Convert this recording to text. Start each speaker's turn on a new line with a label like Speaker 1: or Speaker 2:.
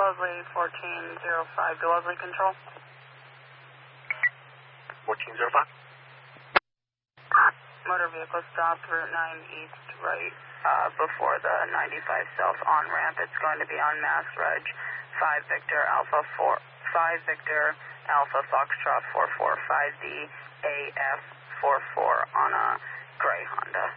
Speaker 1: Wellesley 1405 to Wellesley Control.
Speaker 2: 1405.
Speaker 1: Motor vehicle stop Route 9 East right before the 95 South on ramp. It's going to be on Mass Reg 5 Victor Alpha 4 5 Victor Alpha Foxtrot 445D AF 44 on a gray Honda.